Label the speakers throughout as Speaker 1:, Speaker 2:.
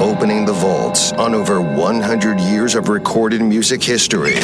Speaker 1: opening the vaults on over 100 years of recorded music history.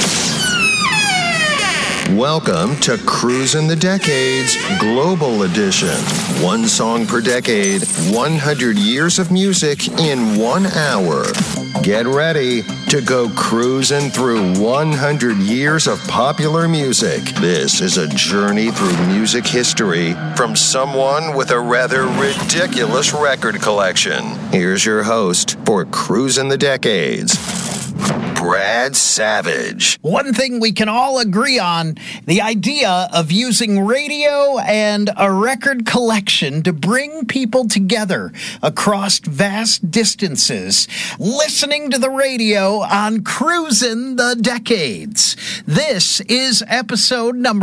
Speaker 1: Welcome to Cruisin' the Decades Global Edition. One song per decade, 100 years of music in 1 hour. Get ready to go cruising through 100 years of popular music. This is a journey through music history from someone with a rather ridiculous record collection. Here's your host for Cruisin' the Decades, Brad Savage.
Speaker 2: One thing we can all agree on, the idea of using radio and a record collection to bring people together across vast distances, listening to the radio on Cruisin' the Decades. This is episode number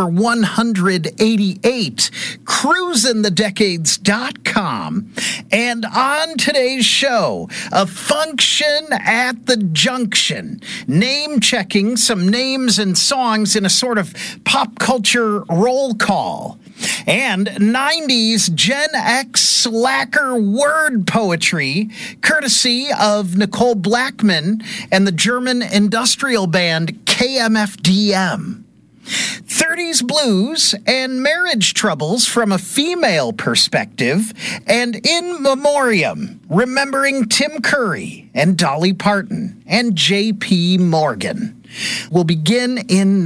Speaker 2: 188, cruisinthedecades.com. And on today's show, a function at the junction, name-checking some names and songs in a sort of pop culture roll call. And 90s Gen X slacker word poetry, courtesy of Nicole Blackman and the German industrial band KMFDM. 30s blues and marriage troubles from a female perspective, and in memoriam, remembering Tim Curry and Dolly Parton and J.P. Morgan. We'll begin in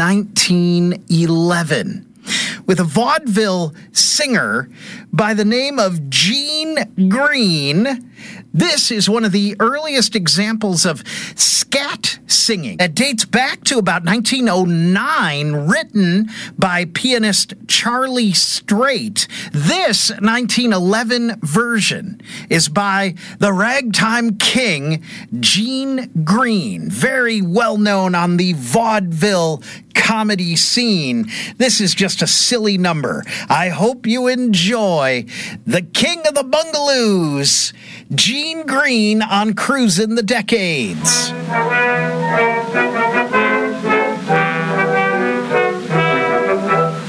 Speaker 2: 1911 with a vaudeville singer by the name of Gene Green. This is one of the earliest examples of scat singing that dates back to about 1909, written by pianist Charlie Straight. This 1911 version is by the ragtime king, Gene Green, very well known on the vaudeville comedy scene. This is just a silly number. I hope you enjoy the King of the Bungaloos, Gene Green on Cruisin' the Decades.